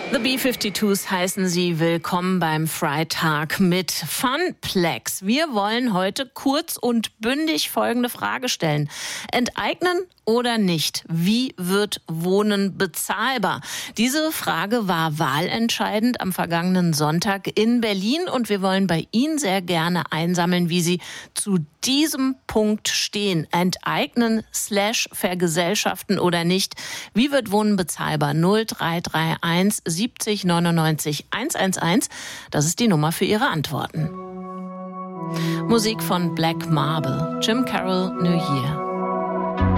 The B-52s heißen Sie willkommen beim Freitag mit Funplex. Wir wollen heute kurz und bündig folgende Frage stellen. Enteignen oder nicht? Wie wird Wohnen bezahlbar? Diese Frage war wahlentscheidend am vergangenen Sonntag in Berlin und wir wollen bei Ihnen sehr gerne einsammeln, wie Sie zu diesem Punkt stehen. Enteignen / vergesellschaften oder nicht? Wie wird Wohnen bezahlbar? 0331 70 99 111. Das ist die Nummer für Ihre Antworten. Musik von Black Marble, Jim Carroll, New Year.